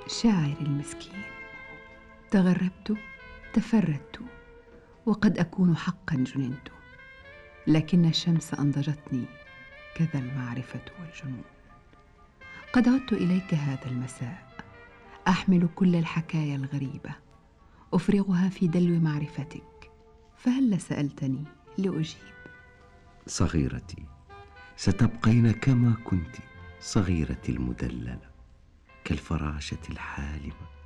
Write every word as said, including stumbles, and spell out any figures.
شاعري المسكين، تغربت، تفردت، وقد أكون حقا جننت، لكن الشمس أنضجتني كذا المعرفة والجنون. قد عدت إليك هذا المساء، أحمل كل الحكايا الغريبة، أفرغها في دلو معرفتك، فهل سألتني لأجيب؟ صغيرتي، ستبقين كما كنت، صغيرتي المدللة كالفراشة الحالمة،